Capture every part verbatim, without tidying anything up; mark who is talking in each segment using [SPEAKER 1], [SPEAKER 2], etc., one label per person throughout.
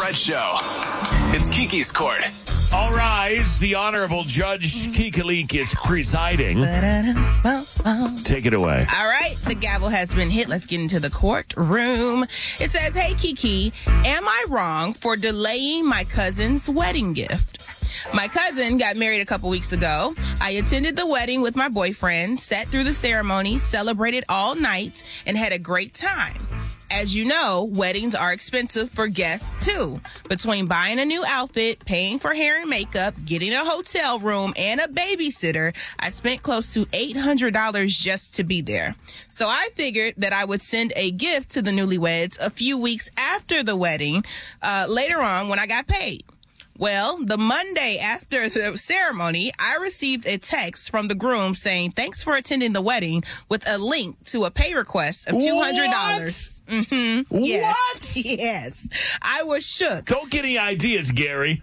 [SPEAKER 1] Fred Show. It's Kiki's Court.
[SPEAKER 2] All rise. The Honorable Judge Kiki Leak is presiding. Take it away.
[SPEAKER 3] All right. The gavel has been hit. Let's get into the courtroom. It says, hey, Kiki, am I wrong for delaying my cousin's wedding gift? My cousin got married a couple weeks ago. I attended the wedding with my boyfriend, sat through the ceremony, celebrated all night, and had a great time. As you know, weddings are expensive for guests, too. Between buying a new outfit, paying for hair and makeup, getting a hotel room, and a babysitter, I spent close to eight hundred dollars just to be there. So I figured that I would send a gift to the newlyweds a few weeks after the wedding, uh, later on when I got paid. Well, the Monday after the ceremony, I received a text from the groom saying, thanks for attending the wedding, with a link to a pay request of two hundred dollars.
[SPEAKER 2] What?
[SPEAKER 3] Mm-hmm. Yes.
[SPEAKER 2] What?
[SPEAKER 3] Yes. I was shook.
[SPEAKER 2] Don't get any ideas, Gary.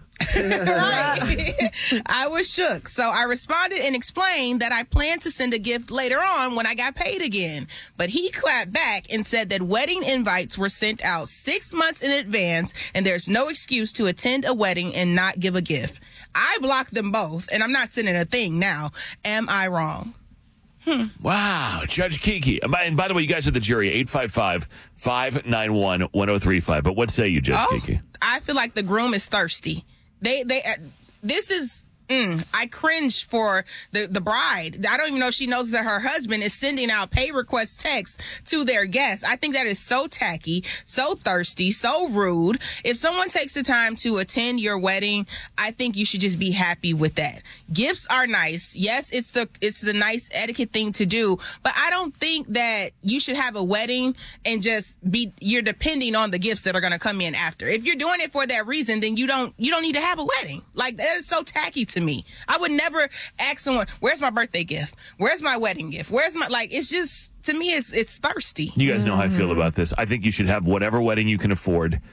[SPEAKER 3] Right. I was shook. So I responded and explained that I planned to send a gift later on when I got paid again. But he clapped back and said that wedding invites were sent out six months in advance and there's no excuse to attend a wedding and not give a gift. I blocked them both and I'm not sending a thing now. Am I wrong?
[SPEAKER 2] Hmm. Wow, Judge Kiki. And by, and by the way, you guys are the jury, eight five five, five nine one, one oh three five. But what say you, Judge
[SPEAKER 3] oh,
[SPEAKER 2] Kiki?
[SPEAKER 3] I feel like the groom is thirsty. They, they, uh, this is, mm, I cringe for the, the bride. I don't even know if she knows that her husband is sending out pay request texts to their guests. I think that is so tacky, so thirsty, so rude. If someone takes the time to attend your wedding, I think you should just be happy with that. Gifts are nice. Yes, it's the, it's the nice etiquette thing to do, but I don't think that you should have a wedding and just be, you're depending on the gifts that are going to come in after. If you're doing it for that reason, then you don't, you don't need to have a wedding. Like, that is so tacky to me. I would never ask someone, where's my birthday gift? Where's my wedding gift? Where's my, like, it's just, to me, it's, it's thirsty.
[SPEAKER 2] You guys know how I feel about this. I think you should have whatever wedding you can afford,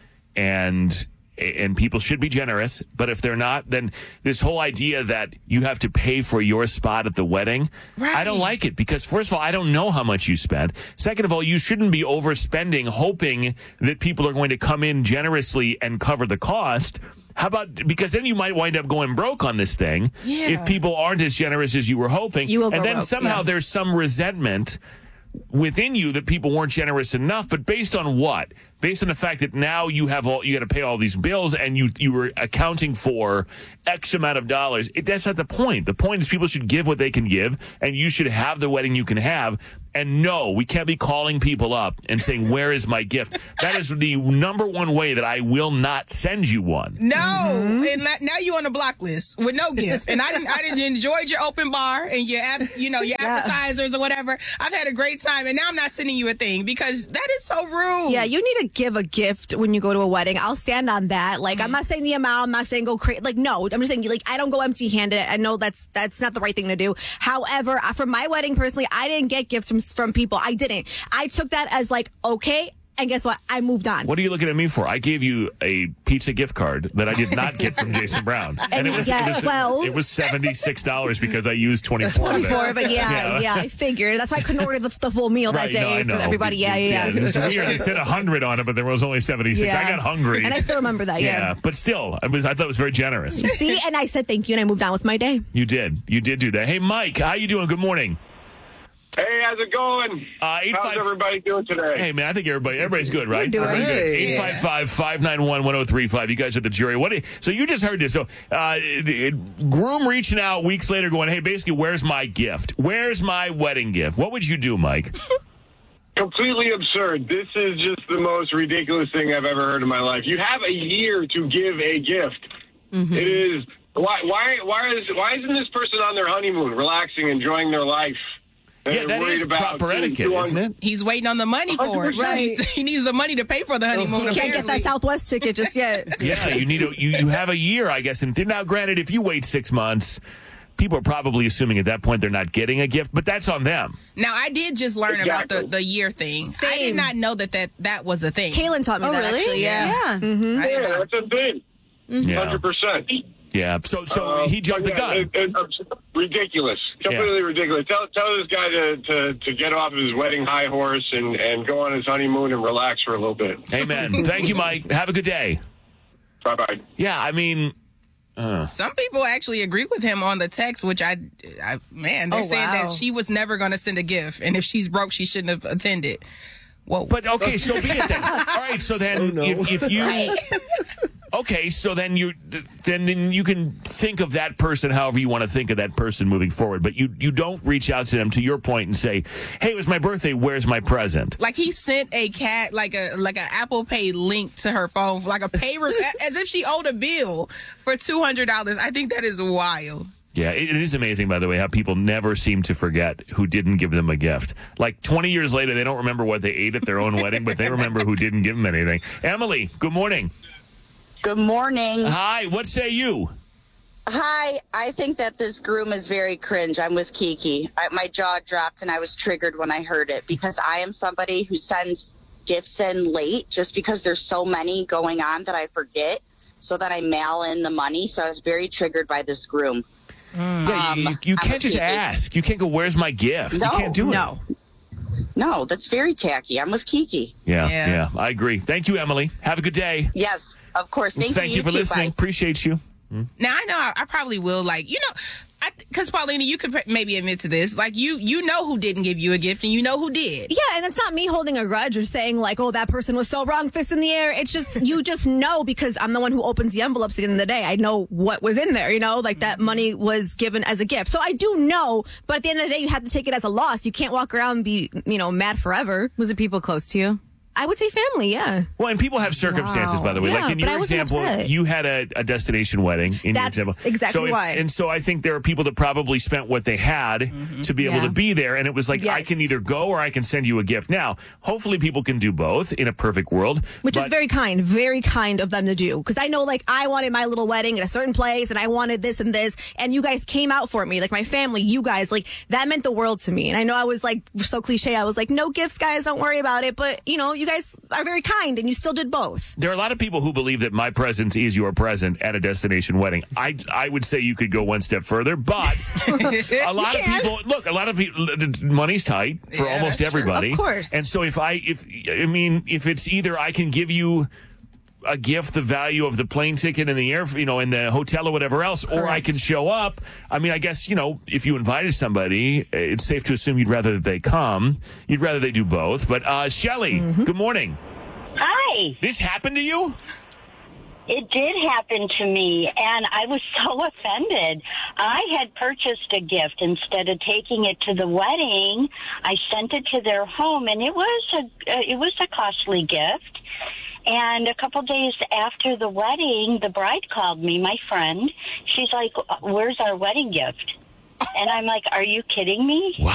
[SPEAKER 2] and and people should be generous. But if they're not, then this whole idea that you have to pay for your spot at the wedding, right. I don't like it, because first of all, I don't know how much you spent. Second of all, you shouldn't be overspending, hoping that people are going to come in generously and cover the cost. How about, because then you might wind up going broke on this thing
[SPEAKER 3] yeah.
[SPEAKER 2] if people aren't as generous as you were hoping.
[SPEAKER 4] You will
[SPEAKER 2] and
[SPEAKER 4] go
[SPEAKER 2] then
[SPEAKER 4] broke,
[SPEAKER 2] somehow
[SPEAKER 4] yes.
[SPEAKER 2] there's some resentment within you that people weren't generous enough. But based on what? Based on the fact that now you have all, you got to pay all these bills, and you you were accounting for X amount of dollars. It, that's not the point. The point is people should give what they can give, and you should have the wedding you can have. And no, we can't be calling people up and saying, where is my gift? That is the number one way that I will not send you one.
[SPEAKER 3] No, mm-hmm. and not, now you're on the block list with no gift. And I didn't, I didn't enjoy your open bar and your, you know, your
[SPEAKER 4] yeah.
[SPEAKER 3] appetizers or whatever. I've had a great time, and now I'm not sending you a thing because that is so rude.
[SPEAKER 4] Yeah, you need to give a gift when you go to a wedding. I'll stand on that. Like, mm-hmm. I'm not saying the amount. I'm not saying go crazy. Like, no, I'm just saying, like, I don't go empty-handed. I know that's that's not the right thing to do. However, for my wedding, personally, I didn't get gifts from from people. I didn't. I took that as like, okay. And guess what? I moved on.
[SPEAKER 2] What are you looking at me for? I gave you a pizza gift card that I did not get from Jason Brown. And, and it was,
[SPEAKER 4] yeah,
[SPEAKER 2] it was,
[SPEAKER 4] well,
[SPEAKER 2] it was seventy-six dollars because I used twenty-four.
[SPEAKER 4] twenty-four, but yeah, yeah, yeah, I figured. That's why I couldn't order the, the full meal
[SPEAKER 2] right,
[SPEAKER 4] that day
[SPEAKER 2] no,
[SPEAKER 4] for everybody. Yeah, yeah, yeah.
[SPEAKER 2] It was weird. They said one hundred on it, but there was only seventy-six. Yeah. I got hungry.
[SPEAKER 4] And I still remember that, yeah.
[SPEAKER 2] Yeah, but still, I, was, I thought it was very generous.
[SPEAKER 4] You see, and I said thank you, and I moved on with my day.
[SPEAKER 2] You did. You did do that. Hey, Mike, how you doing? Good morning.
[SPEAKER 5] Hey, how's it going?
[SPEAKER 2] Uh, eight,
[SPEAKER 5] how's
[SPEAKER 2] five,
[SPEAKER 5] everybody doing today?
[SPEAKER 2] Hey, man, I think everybody everybody's good, right?
[SPEAKER 4] We're doing
[SPEAKER 2] Everybody
[SPEAKER 4] good.
[SPEAKER 2] eight five five, five nine one, one oh three five. You guys are the jury. What? You, so you just heard this. So uh, it, it, groom reaching out weeks later going, hey, basically, where's my gift? Where's my wedding gift? What would you do, Mike?
[SPEAKER 5] Completely absurd. This is just the most ridiculous thing I've ever heard in my life. You have a year to give a gift. Mm-hmm. It is why why why is why isn't this person on their honeymoon, relaxing, enjoying their life?
[SPEAKER 2] Yeah, that is proper etiquette, isn't it?
[SPEAKER 3] He's waiting on the money for it. Right. He needs the money to pay for the honeymoon.
[SPEAKER 4] You can't get that Southwest ticket just yet.
[SPEAKER 2] Yeah, you need a, you, you have a year, I guess. And now, granted, if you wait six months, people are probably assuming at that point they're not getting a gift, but that's on them.
[SPEAKER 3] Now, I did just learn
[SPEAKER 5] exactly.
[SPEAKER 3] about the, the year thing.
[SPEAKER 4] Same.
[SPEAKER 3] I did not know that that, that was a thing.
[SPEAKER 4] Kaylin taught me
[SPEAKER 3] oh,
[SPEAKER 4] that,
[SPEAKER 3] really?
[SPEAKER 4] actually. Yeah.
[SPEAKER 3] Yeah.
[SPEAKER 4] Mm-hmm.
[SPEAKER 5] Yeah, that's a thing.
[SPEAKER 2] Yeah.
[SPEAKER 5] one hundred percent.
[SPEAKER 2] Yeah, so so
[SPEAKER 5] uh,
[SPEAKER 2] he jumped
[SPEAKER 5] yeah,
[SPEAKER 2] the gun.
[SPEAKER 5] It, it, it's ridiculous. Completely yeah. ridiculous. Tell, tell this guy to, to, to get off of his wedding high horse and, and go on his honeymoon and relax for a little bit.
[SPEAKER 2] Amen. Thank you, Mike. Have a good day.
[SPEAKER 5] Bye-bye.
[SPEAKER 2] Yeah, I mean, uh,
[SPEAKER 3] Some people actually agree with him on the text, which I, I man, they're
[SPEAKER 4] Oh,
[SPEAKER 3] saying
[SPEAKER 4] wow.
[SPEAKER 3] that she was never going to send a gift, and if she's broke, she shouldn't have attended. Whoa.
[SPEAKER 2] but okay, so be it then. All right, so then if, if you, okay, so then you, then then you can think of that person however you want to think of that person moving forward. But you you don't reach out to them, to your point, and say, "Hey, it was my birthday. Where's my present?"
[SPEAKER 3] Like he sent a cat, like a like an Apple Pay link to her phone, like a pay, re- as if she owed a bill for two hundred dollars. I think that is wild.
[SPEAKER 2] Yeah, it, it is amazing, by the way, how people never seem to forget who didn't give them a gift. Like twenty years later, they don't remember what they ate at their own wedding, but they remember who didn't give them anything. Emily, good morning.
[SPEAKER 6] Good morning.
[SPEAKER 2] Hi, what say you?
[SPEAKER 6] Hi. I think that this groom is very cringe. I'm with Kiki. I, my jaw dropped and I was triggered when I heard it because I am somebody who sends gifts in late just because there's so many going on that I forget. So that I mail in the money. So I was very triggered by this groom.
[SPEAKER 2] Yeah, you, you, you
[SPEAKER 6] I'm
[SPEAKER 2] can't
[SPEAKER 6] a
[SPEAKER 2] just
[SPEAKER 6] Kiki.
[SPEAKER 2] ask. You can't go, "Where's my gift?"
[SPEAKER 6] No,
[SPEAKER 2] you can't do it.
[SPEAKER 3] No.
[SPEAKER 6] No, that's very tacky. I'm with Kiki.
[SPEAKER 2] Yeah,
[SPEAKER 3] Yeah.
[SPEAKER 2] yeah, I agree. Thank you, Emily. Have a good day.
[SPEAKER 6] Yes, of course. Thank,
[SPEAKER 2] Thank you,
[SPEAKER 6] you
[SPEAKER 2] for
[SPEAKER 6] too.
[SPEAKER 2] listening.
[SPEAKER 6] Bye.
[SPEAKER 2] Appreciate you.
[SPEAKER 3] Now I know I, I probably will, like, you know, because Paulina, you could maybe admit to this. Like, you you know who didn't give you a gift, and you know who did.
[SPEAKER 4] Yeah, and it's not me holding a grudge or saying like, oh, that person was so wrong, fist in the air. It's just, you just know because I'm the one who opens the envelopes at the end of the day. I know what was in there, you know, like that money was given as a gift. So I do know, but at the end of the day, you have to take it as a loss. You can't walk around and be, you know, mad forever.
[SPEAKER 7] Was it people close to you?
[SPEAKER 4] I would say family, yeah.
[SPEAKER 2] Well, and people have circumstances,
[SPEAKER 7] Wow.
[SPEAKER 2] by the way.
[SPEAKER 4] Yeah,
[SPEAKER 2] like in
[SPEAKER 4] but
[SPEAKER 2] your
[SPEAKER 4] I wasn't
[SPEAKER 2] example,
[SPEAKER 4] upset.
[SPEAKER 2] you had a, a destination wedding. In
[SPEAKER 4] That's
[SPEAKER 2] your example.
[SPEAKER 4] exactly
[SPEAKER 2] so it-
[SPEAKER 4] why.
[SPEAKER 2] And so I think there are people that probably spent what they had to be able
[SPEAKER 7] Yeah.
[SPEAKER 2] to be there. And it was like, I
[SPEAKER 4] Yes.
[SPEAKER 2] can either go or I can send you a gift. Now, hopefully people can do both in a perfect world.
[SPEAKER 4] Which is
[SPEAKER 2] but-
[SPEAKER 4] very kind, very kind of them to do. Because I know, like, I wanted my little wedding at a certain place, and I wanted this and this, and you guys came out for me, like my family, you guys, like that meant the world to me. And I know I was like so cliche. I was like, no gifts, guys, don't worry about it. But you know, you guys are very kind, and you still did both.
[SPEAKER 2] There are a lot of people who believe that my presence is your present at a destination wedding. I, I would say you could go one step further, but a lot of people look. A lot of people, money's tight for
[SPEAKER 3] Yeah,
[SPEAKER 2] almost
[SPEAKER 3] that's true.
[SPEAKER 2] everybody.
[SPEAKER 4] Of course.
[SPEAKER 2] And so if I, if I mean, if it's either I can give you a gift, the value of the plane ticket and the air, you know, in the hotel or whatever else, or I can show up. I mean, I guess, you know, if you invited somebody, it's safe to assume you'd rather that they come. You'd rather they do both. But uh, Shelley, good morning.
[SPEAKER 8] Hi.
[SPEAKER 2] This happened to you?
[SPEAKER 8] It did happen to me, and I was so offended. I had purchased a gift. Instead of taking it to the wedding, I sent it to their home, and it was a uh, it was a costly gift. And a couple days after the wedding, the bride called me, my friend. She's like, "Where's our wedding gift?" And I'm like, "Are you kidding me?"
[SPEAKER 2] Wow.